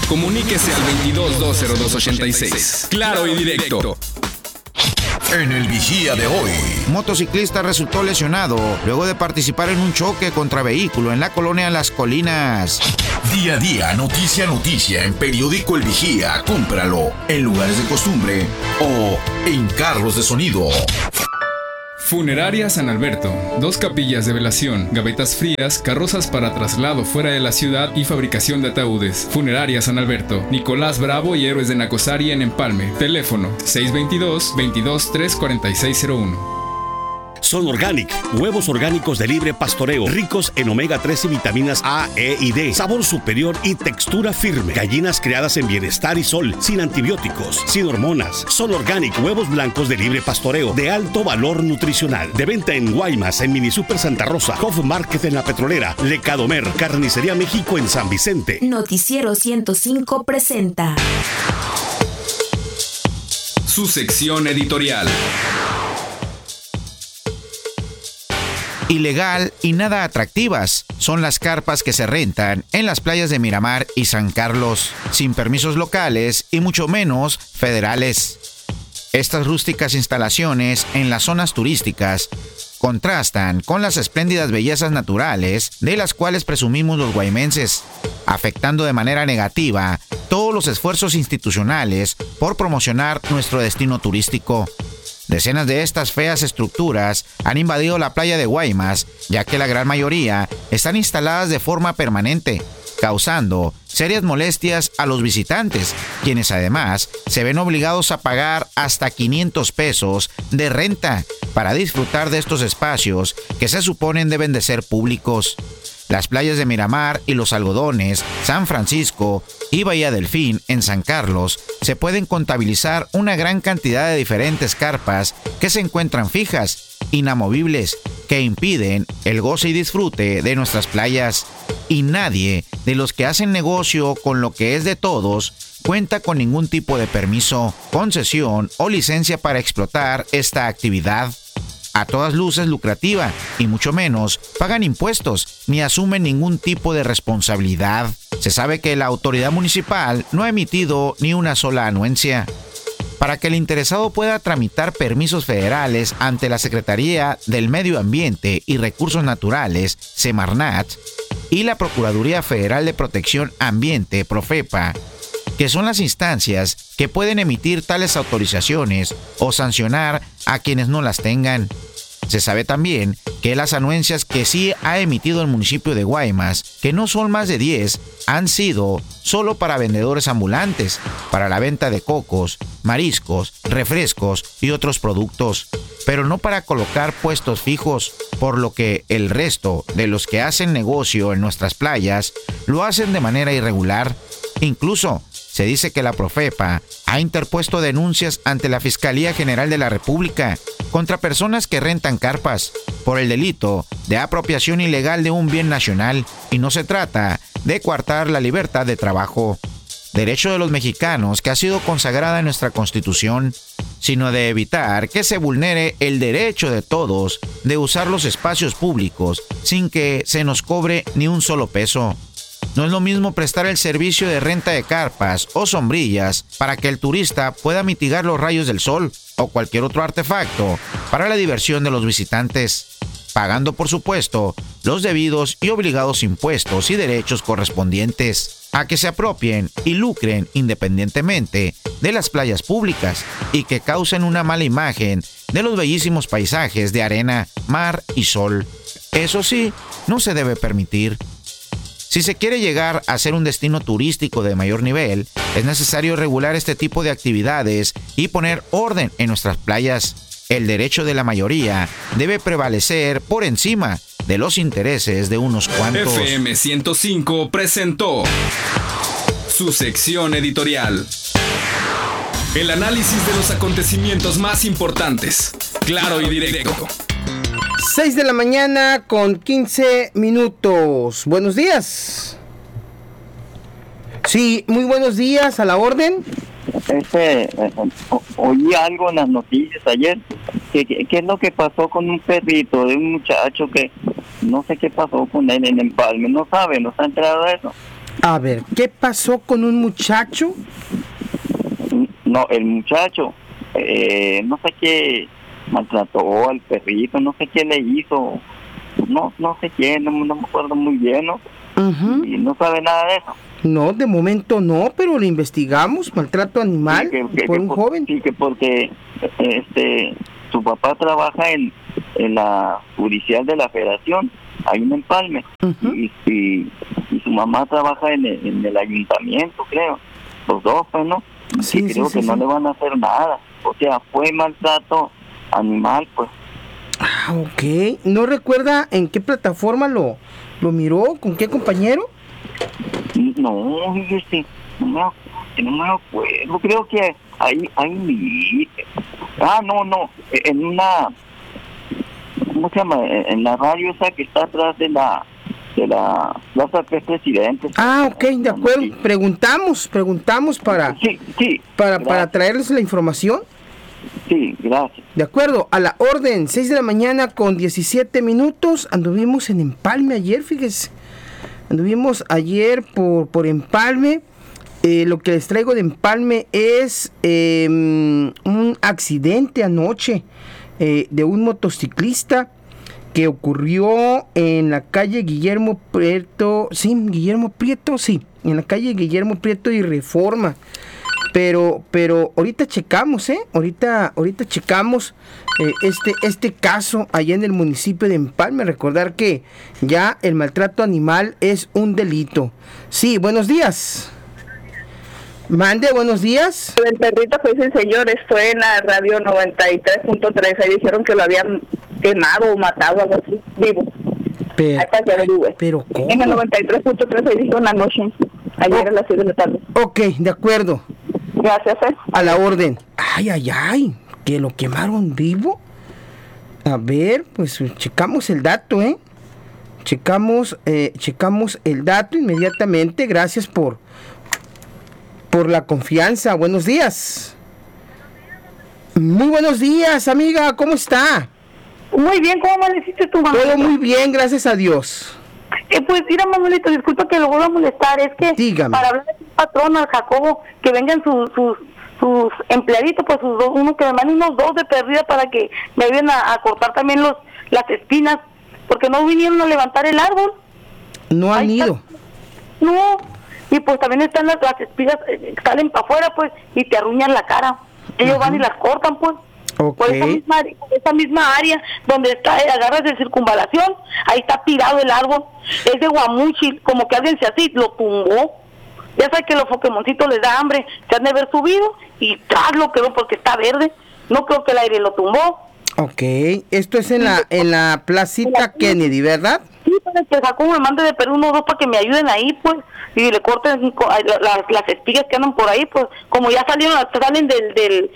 Comuníquese al 22-202-86. Claro y directo. En el Vigía de hoy, motociclista resultó lesionado luego de participar en un choque contra vehículo en la colonia Las Colinas. Día a día, noticia a noticia en Periódico El Vigía. Cómpralo en lugares de costumbre o en carros de sonido. Funeraria San Alberto. 2 capillas de velación, gavetas frías, carrozas para traslado fuera de la ciudad y fabricación de ataúdes. Funeraria San Alberto. Nicolás Bravo y Héroes de Nacosari en Empalme. Teléfono 622-22-34601. Son Organic, huevos orgánicos de libre pastoreo, ricos en omega 3 y vitaminas A, E y D, sabor superior y textura firme. Gallinas criadas en bienestar y sol, sin antibióticos, sin hormonas. Son Organic, huevos blancos de libre pastoreo, de alto valor nutricional. De venta en Guaymas, en Mini Super Santa Rosa, Hof Market en La Petrolera, Lecadomer, Carnicería México en San Vicente. Noticiero 105 presenta su sección editorial. Ilegal y nada atractivas son las carpas que se rentan en las playas de Miramar y San Carlos, sin permisos locales y mucho menos federales. Estas rústicas instalaciones en las zonas turísticas contrastan con las espléndidas bellezas naturales de las cuales presumimos los guaymenses, afectando de manera negativa todos los esfuerzos institucionales por promocionar nuestro destino turístico. Decenas de estas feas estructuras han invadido la playa de Guaymas, ya que la gran mayoría están instaladas de forma permanente, causando serias molestias a los visitantes, quienes además se ven obligados a pagar hasta 500 pesos de renta para disfrutar de estos espacios que se suponen deben de ser públicos. Las playas de Miramar y Los Algodones, San Francisco y Bahía Delfín en San Carlos se pueden contabilizar una gran cantidad de diferentes carpas que se encuentran fijas, inamovibles, que impiden el goce y disfrute de nuestras playas. Y nadie de los que hacen negocio con lo que es de todos cuenta con ningún tipo de permiso, concesión o licencia para explotar esta actividad. A todas luces lucrativa, y mucho menos pagan impuestos ni asumen ningún tipo de responsabilidad. Se sabe que la autoridad municipal no ha emitido ni una sola anuencia. Para que el interesado pueda tramitar permisos federales ante la Secretaría del Medio Ambiente y Recursos Naturales, Semarnat, y la Procuraduría Federal de Protección Ambiente, Profepa, que son las instancias que pueden emitir tales autorizaciones o sancionar a quienes no las tengan. Se sabe también que las anuencias que sí ha emitido el municipio de Guaymas, que no son más de 10, han sido solo para vendedores ambulantes, para la venta de cocos, mariscos, refrescos y otros productos, pero no para colocar puestos fijos, por lo que el resto de los que hacen negocio en nuestras playas lo hacen de manera irregular. Incluso se dice que la Profepa ha interpuesto denuncias ante la Fiscalía General de la República contra personas que rentan carpas por el delito de apropiación ilegal de un bien nacional, y no se trata de coartar la libertad de trabajo, derecho de los mexicanos que ha sido consagrada en nuestra Constitución, sino de evitar que se vulnere el derecho de todos de usar los espacios públicos sin que se nos cobre ni un solo peso. No es lo mismo prestar el servicio de renta de carpas o sombrillas para que el turista pueda mitigar los rayos del sol o cualquier otro artefacto para la diversión de los visitantes, pagando por supuesto los debidos y obligados impuestos y derechos correspondientes, a que se apropien y lucren independientemente de las playas públicas y que causen una mala imagen de los bellísimos paisajes de arena, mar y sol. Eso sí, no se debe permitir. Si se quiere llegar a ser un destino turístico de mayor nivel, es necesario regular este tipo de actividades y poner orden en nuestras playas. El derecho de la mayoría debe prevalecer por encima de los intereses de unos cuantos. FM 105 presentó su sección editorial. El análisis de los acontecimientos más importantes, claro y directo. 6 de la mañana con 15 minutos. Buenos días. Sí, muy buenos días, a la orden. Oí algo en las noticias ayer. ¿Qué es lo que pasó con un perrito de un muchacho que no sé qué pasó con él en Empalme? No sabe, no está enterado de eso. A ver, ¿qué pasó con un muchacho? No, el muchacho, no sé qué, maltrató al perrito, no sé qué le hizo, no sé quién, no me acuerdo muy bien, ¿no? Uh-huh. Y no sabe nada de eso. No, de momento no, pero le investigamos, maltrato animal por un joven. Sí, que porque su papá trabaja en la judicial de la Federación, ahí en Empalme, Uh-huh. y su mamá trabaja en el ayuntamiento, creo, los dos, pues, ¿no? Sí, y creo que no le van a hacer nada, o sea, fue maltrato animal, pues. Ah, ok. ¿No recuerda en qué plataforma lo miró? ¿Con qué compañero? No, fíjese, no me acuerdo, creo que ahí no, en una, ¿cómo se llama? En la radio esa que está atrás de la Plaza Tres Presidentes. Ah, ok, de acuerdo. Sí. Preguntamos para traerles la información. Sí, gracias. De acuerdo, a la orden, 6 de la mañana con 17 minutos. Anduvimos en Empalme ayer, fíjese. Anduvimos ayer por Empalme. Lo que les traigo de Empalme es un accidente anoche de un motociclista que ocurrió en la calle Guillermo Prieto, en la calle Guillermo Prieto y Reforma. Pero ahorita checamos, ahorita checamos este caso allá en el municipio de Empalme. Recordar que ya el maltrato animal es un delito. Sí, buenos días. Mande, buenos días. El perrito que dice el señor, fue en la radio 93.3, ahí dijeron que lo habían quemado o matado, algo así, vivo. Pero ¿cómo? En el 93.3 ahí dijeron anoche, ayer a las 6 de la tarde. Ok, de acuerdo. Gracias, A la orden. Ay, que lo quemaron vivo. A ver, pues checamos el dato, Checamos el dato inmediatamente. Gracias por la confianza. Buenos días. Muy buenos días, amiga. ¿Cómo está? Muy bien, ¿cómo amaneciste tú, Manuelito? Todo muy bien, gracias a Dios. Pues mira, Manuelito, disculpa que lo vuelva a molestar, es que dígame, para hablar de su patrón, al Jacobo, que vengan sus empleaditos, pues uno que me mande unos 2 de perdida para que me ayuden a cortar también las espinas, porque no vinieron a levantar el árbol. No han ido. No, y pues también están las espigas, salen para afuera, pues, y te arruñan la cara. Ellos van y las cortan, pues. Okay. Por esa misma área donde está, agarras de circunvalación, ahí está tirado el árbol. Es de guamuchil, como que alguien se así lo tumbó. Ya sabes que los Pokémoncitos les da hambre, se han de haber subido y tras lo quedó porque está verde. No creo que el aire lo tumbó. Ok, esto es en la placita Kennedy, ¿verdad? Sí, para que Jacobo me mande de Perú unos 2 para que me ayuden ahí, pues, y le corten las espigas que andan por ahí, pues, como ya salen del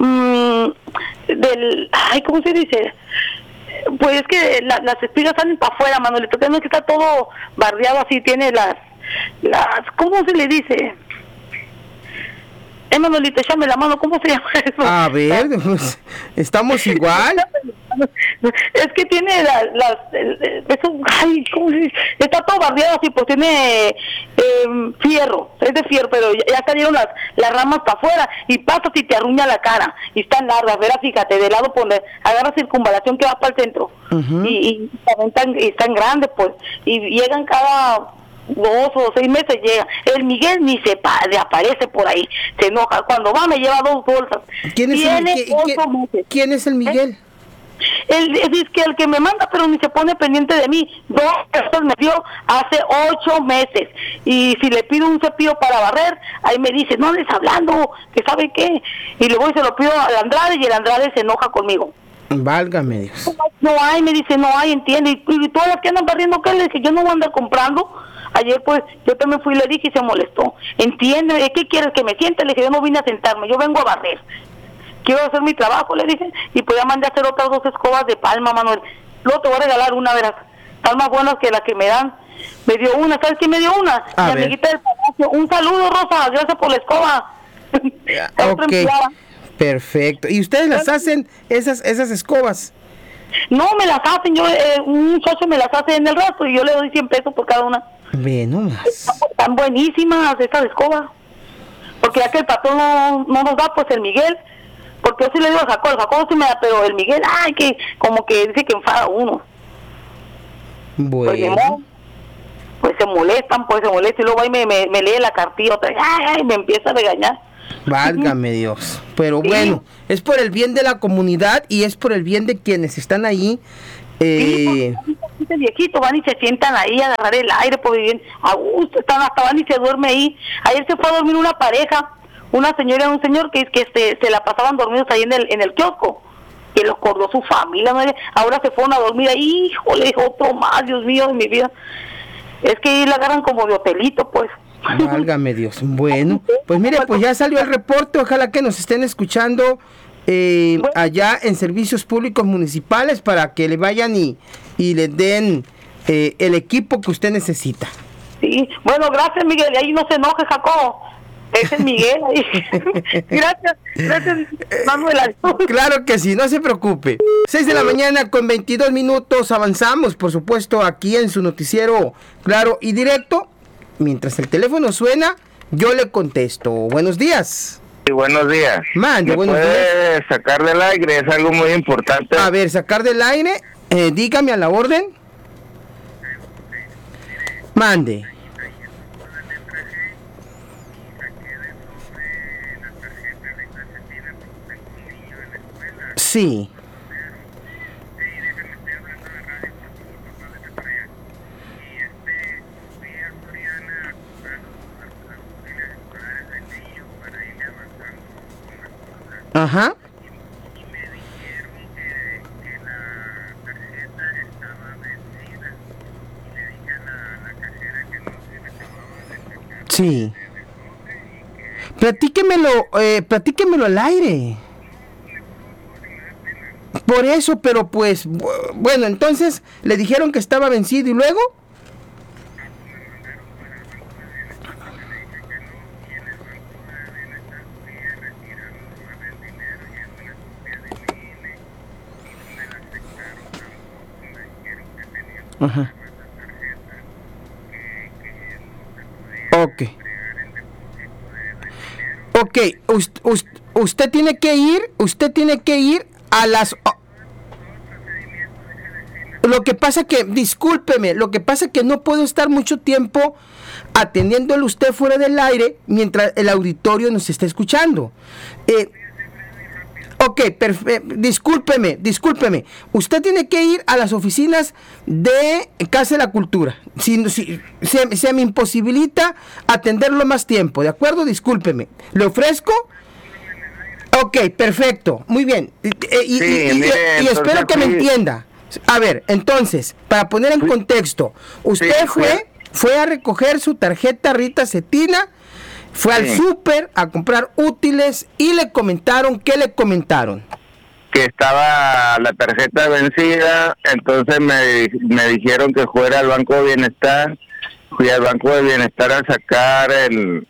ay, ¿cómo se dice? Pues es que las espigas salen para afuera, Manuelito, que no es que está todo bardeado así, tiene las ¿cómo se le dice? Manuelito, échame la mano, ¿cómo se llama eso? A ver, pues, estamos igual. Es que tiene ¿cómo se dice? Está todo bardeado así, pues tiene fierro, es de fierro, pero ya salieron las ramas para afuera y pasas y te arruña la cara, y están largas, verás, fíjate, de lado poner, agarra circunvalación que va para el centro, uh-huh. y están grandes, pues, y llegan cada 2 o 6 meses llega. El Miguel ni se aparece por ahí, se enoja, cuando va me lleva 2 bolsas. ¿Quién es el Miguel? Él es que el que me manda, pero ni se pone pendiente de mí. 2 pesos me dio hace 8 meses. Y si le pido un cepillo para barrer, ahí me dice, no andes hablando, que sabe qué. Y luego se lo pido al Andrade y el Andrade se enoja conmigo. Válgame Dios. No hay, me dice, no hay, entiende. Y todas las que andan barriendo, ¿qué? Le dije, yo no voy a andar comprando. Ayer pues yo también fui y le dije y se molestó. Entiende, ¿qué quieres que me siente? Le dije, yo no vine a sentarme, yo vengo a barrer. Quiero hacer mi trabajo, le dije, y pues ya mandé a hacer otras 2 escobas de palma, Manuel. Luego te voy a regalar una, verás. Están más buenas que la que me dan. Me dio una, ¿sabes quién me dio una? Mi amiguita del palacio. Un saludo, Rosa, gracias por la escoba. Ok, perfecto. ¿Y ustedes las hacen, esas escobas? No, me las hacen, yo un socio me las hace en el rastro y yo le doy 100 pesos por cada una. Ve nomás. Están buenísimas estas escobas. Porque ya que el patrón no nos da, pues el Miguel, porque yo sí le digo a Jacobo sí me da, pero el Miguel, que como que dice que enfada a uno. Bueno. Pues se molestan, y luego ahí me lee la cartilla otra vez, me empieza a regañar. Válgame Dios. Pero Sí. bueno, es por el bien de la comunidad y es por el bien de quienes están ahí. Sí, porque viejito van y se sientan ahí a agarrar el aire, pues bien a gusto, hasta van y se duerme ahí. Ayer se fue a dormir una pareja, una señora y un señor que se la pasaban dormidos ahí en el kiosco, que los corrió su familia, ¿no? Ahora se fueron a dormir ahí, híjole, otro más, Dios mío, de mi vida. Es que ahí la agarran como de hotelito, pues. Válgame Dios. Bueno, pues mire, pues ya salió el reporte. Ojalá que nos estén escuchando allá en Servicios Públicos Municipales para que le vayan y le den el equipo que usted necesita. Sí, bueno, gracias Miguel, y ahí no se enoje Jacobo. Ese es Miguel ahí. Gracias, Manuel. Claro que sí, no se preocupe. 6 de la mañana con 22 minutos, avanzamos, por supuesto, aquí en su noticiero Claro y Directo. Mientras el teléfono suena, yo le contesto. Buenos días. Sí, buenos días. Mande, buenos días. ¿Puede sacar del aire? Es algo muy importante. A ver, sacar del aire, dígame a la orden. Mande. Sí. Ajá. Sí. Platíquemelo al aire. Por eso, pero pues, bueno, entonces le dijeron que estaba vencido y luego. Ajá. Ok, usted tiene que ir a las... Lo que pasa que, discúlpeme, que no puedo estar mucho tiempo atendiéndole usted fuera del aire mientras el auditorio nos está escuchando. Ok, discúlpeme. Usted tiene que ir a las oficinas de Casa de la Cultura. Si se me imposibilita atenderlo más tiempo, ¿de acuerdo? Discúlpeme. ¿Le ofrezco? Ok, perfecto. Muy bien. Y espero que me entienda. A ver, entonces, para poner en contexto, usted fue a recoger su tarjeta Rita Cetina, fue al súper a comprar útiles y le comentaron, ¿qué le comentaron? Que estaba la tarjeta vencida, entonces me dijeron que fuera al Banco de Bienestar. Fui al Banco de Bienestar a sacar el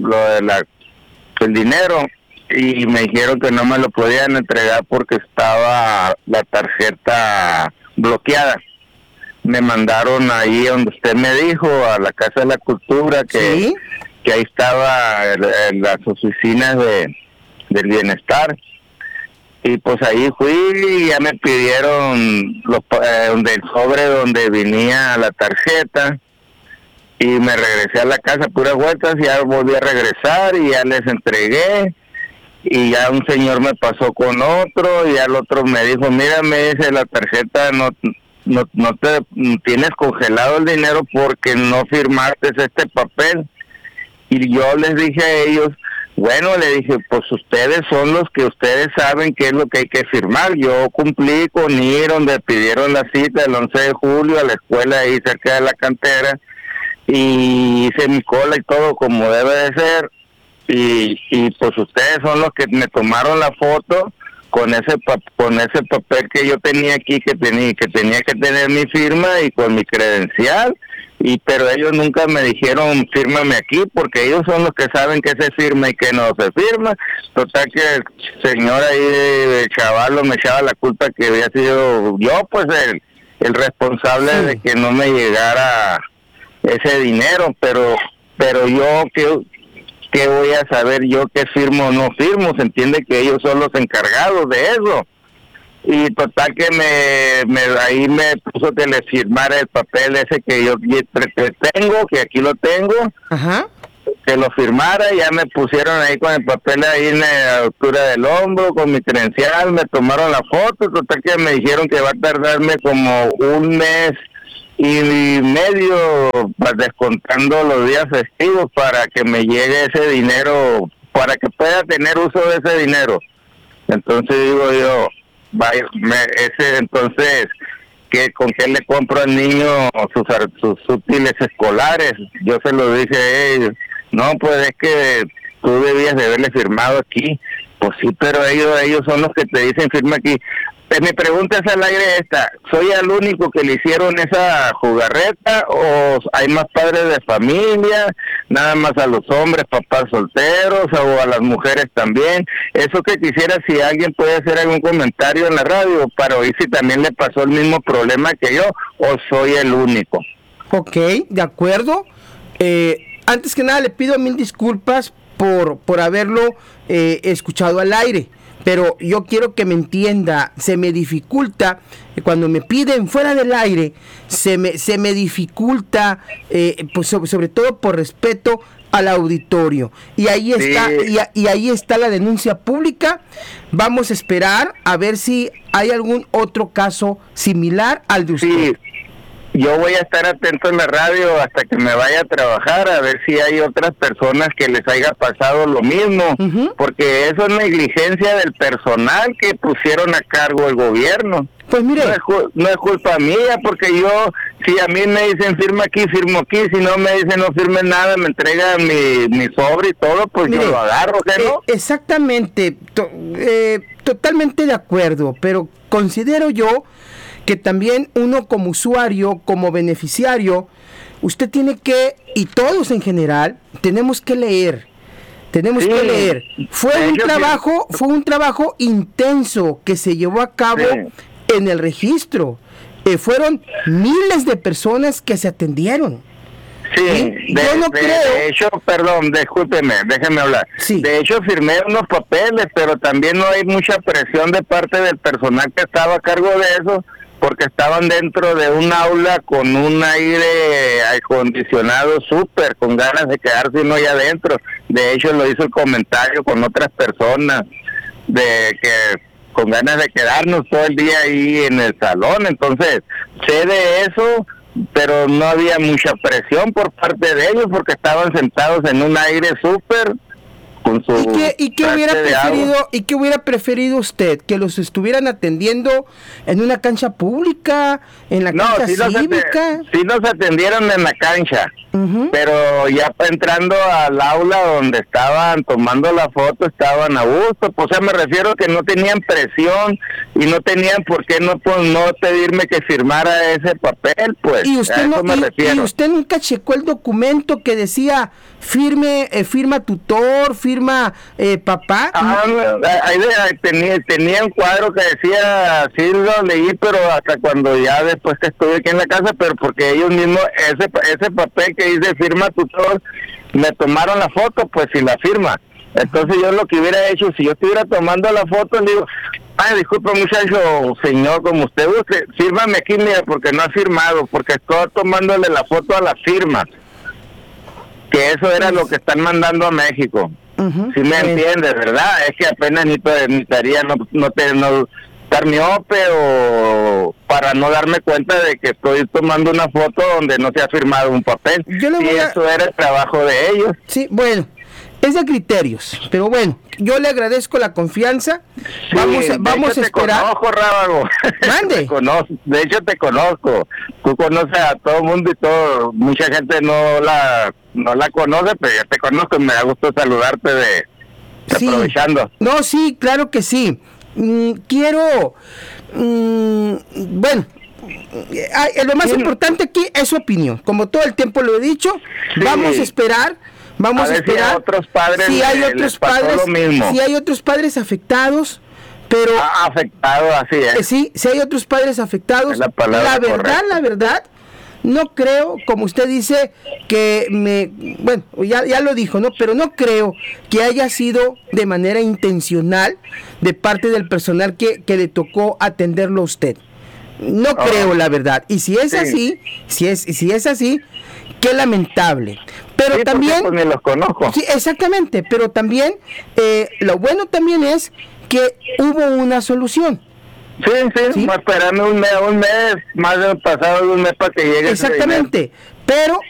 dinero y me dijeron que no me lo podían entregar porque estaba la tarjeta bloqueada. Me mandaron ahí donde usted me dijo, a la Casa de la Cultura, que ahí estaba en las oficinas del Bienestar. Y pues ahí fui y ya me pidieron el sobre donde venía la tarjeta y me regresé a la casa puras vueltas y ya volví a regresar y ya les entregué. Y ya un señor me pasó con otro y al otro me dijo, mira, me dice, la tarjeta no te tienes congelado el dinero porque no firmaste este papel. Y yo les dije a ellos, bueno, le dije, pues ustedes son los que ustedes saben qué es lo que hay que firmar. Yo cumplí con ir donde pidieron la cita el 11 de julio a la escuela ahí cerca de la cantera y hice mi cola y todo como debe de ser. Y pues ustedes son los que me tomaron la foto con ese papel que yo tenía aquí, que tenía que tener mi firma y con mi credencial, pero ellos nunca me dijeron fírmame aquí, porque ellos son los que saben que se firma y que no se firma. Total que el señor ahí de Chavalo me echaba la culpa que había sido yo pues el responsable de que no me llegara ese dinero, pero yo ¿qué voy a saber yo qué firmo o no firmo? Se entiende que ellos son los encargados de eso. Y total que ahí me puso que le firmara el papel ese que yo tengo, que aquí lo tengo. Ajá. Que lo firmara, ya me pusieron ahí con el papel ahí en la altura del hombro, con mi credencial, me tomaron la foto, total que me dijeron que va a tardarme como 1 mes y medio, descontando los días festivos, para que me llegue ese dinero, para que pueda tener uso de ese dinero. Entonces digo yo, vaya, entonces, ¿con qué le compro al niño sus útiles escolares? Yo se lo dije a ellos. No, pues es que tú debías de haberle firmado aquí. Pues sí, pero ellos son los que te dicen firma aquí. Mi pregunta es al aire esta: ¿soy el único que le hicieron esa jugarreta o hay más padres de familia, nada más a los hombres, papás solteros, o a las mujeres también? Eso que quisiera, si alguien puede hacer algún comentario en la radio para oír si también le pasó el mismo problema que yo o soy el único. Ok, de acuerdo. Antes que nada le pido 1000 disculpas por haberlo escuchado al aire, pero yo quiero que me entienda, se me dificulta, cuando me piden fuera del aire, se me dificulta, pues sobre todo por respeto al auditorio, y ahí está, sí. y ahí está la denuncia pública. Vamos a esperar a ver si hay algún otro caso similar al de usted. Sí. Yo voy a estar atento en la radio hasta que me vaya a trabajar, a ver si hay otras personas que les haya pasado lo mismo, porque eso es negligencia del personal que pusieron a cargo el gobierno. Pues mire, no es culpa mía, porque yo, si a mí me dicen firma aquí, firmo aquí, si no me dicen no firme nada, me entregan mi sobre y todo, pues mire, yo lo agarro, ¿qué no? Exactamente, totalmente de acuerdo, pero considero yo que también uno como usuario, como beneficiario, usted tiene que, y todos en general, tenemos que leer. Tenemos que leer. Fue un trabajo intenso que se llevó a cabo en el registro. Fueron miles de personas que se atendieron. Sí, de hecho, perdón, discúlpeme, déjeme hablar. Sí. De hecho, firmé unos papeles, pero también no hay mucha presión de parte del personal que estaba a cargo de eso, porque estaban dentro de un aula con un aire acondicionado súper, con ganas de quedarse uno allá adentro. De hecho, lo hizo el comentario con otras personas, de que con ganas de quedarnos todo el día ahí en el salón. Entonces, sé de eso, pero no había mucha presión por parte de ellos, porque estaban sentados en un aire súper. ¿Y qué hubiera preferido usted? ¿Que los estuvieran atendiendo en una cancha pública, en la cancha cívica? Sí nos atendieron en la cancha, pero ya entrando al aula donde estaban tomando la foto, estaban a gusto. O sea, me refiero que no tenían presión y no tenían por qué no pedirme que firmara ese papel, pues. ¿Y usted, y usted nunca checó el documento que decía firma tutor, firma papá? Ahí tenía un cuadro que decía, sí lo leí, pero hasta cuando ya después que estuve aquí en la casa, pero porque ellos mismos, ese papel que dice firma tutor, me tomaron la foto, pues sin la firma. Entonces yo lo que hubiera hecho, si yo estuviera tomando la foto, le digo, disculpe muchacho, señor, como usted guste, fírmame aquí, mira, porque no ha firmado, porque estoy tomándole la foto a la firma. Que eso era lo que están mandando a México. Si me entiendes, ¿verdad? Es que apenas necesitaría no estar miope o para no darme cuenta de que estoy tomando una foto donde no se ha firmado un papel. Eso era el trabajo de ellos. Sí, bueno, es de criterios, pero bueno, yo le agradezco la confianza. Sí, vamos a esperar. Te conozco, Rábago. Mande. De hecho te conozco. Tú conoces a todo el mundo y todo. Mucha gente no la conoce, pero ya te conozco y me da gusto saludarte aprovechando. No, sí, claro que sí. Quiero, bueno, lo más importante aquí es su opinión. Como todo el tiempo lo he dicho, vamos a esperar. Vamos a esperar si hay otros padres, si hay otros padres afectados, pero afectados, así es. Sí, si hay otros padres afectados, la verdad, no creo, como usted dice, que bueno, ya lo dijo, ¿no? Pero no creo que haya sido de manera intencional de parte del personal que le tocó atenderlo a usted. No creo, la verdad. Y si es así, si es así, qué lamentable. Pero también, pues ni los conozco. Sí, exactamente. Pero también lo bueno también es que hubo una solución. Sí, esperando un mes, más de pasado de un mes para que llegue. Exactamente. Pero